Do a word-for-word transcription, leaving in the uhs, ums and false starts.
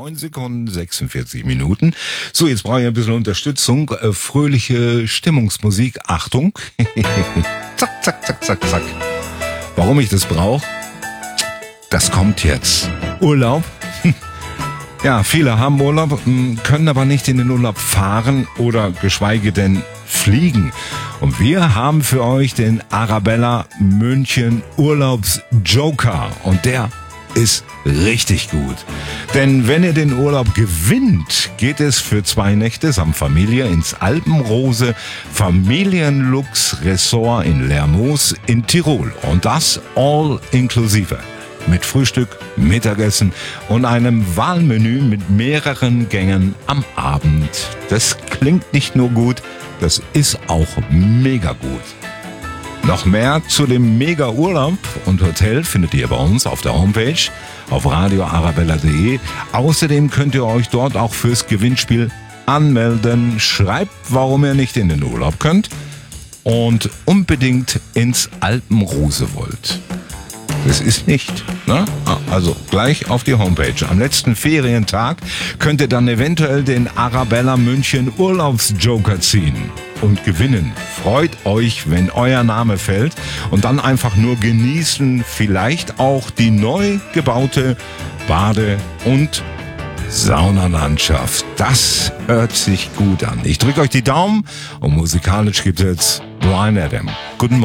neun Sekunden, sechsundvierzig Minuten. So, jetzt brauche ich ein bisschen Unterstützung. Äh, fröhliche Stimmungsmusik. Achtung. Zack, zack, zack, zack, zack. Warum ich das brauche? Das kommt jetzt. Urlaub. Ja, viele haben Urlaub, können aber nicht in den Urlaub fahren oder geschweige denn fliegen. Und wir haben für euch den Arabella München Urlaubs Joker. Und der ist richtig gut. Denn wenn ihr den Urlaub gewinnt, geht es für zwei Nächte samt Familie ins Alpenrose Familienlux Resort in Lermoos in Tirol. Und das all inklusive. Mit Frühstück, Mittagessen und einem Wahlmenü mit mehreren Gängen am Abend. Das klingt nicht nur gut, das ist auch mega gut. Noch mehr zu dem Mega-Urlaub und Hotel findet ihr bei uns auf der Homepage auf radio arabella punkt de. Außerdem könnt ihr euch dort auch fürs Gewinnspiel anmelden. Schreibt, warum ihr nicht in den Urlaub könnt und unbedingt ins Alpenrose wollt. Das ist nicht, ne? Also gleich auf die Homepage. Am letzten Ferientag könnt ihr dann eventuell den Arabella München Urlaubsjoker ziehen und gewinnen. Freut euch, wenn euer Name fällt und dann einfach nur genießen, vielleicht auch die neu gebaute Bade- und Saunalandschaft. Das hört sich gut an. Ich drücke euch die Daumen und musikalisch gibt es jetzt Bryan Adams. Guten Morgen.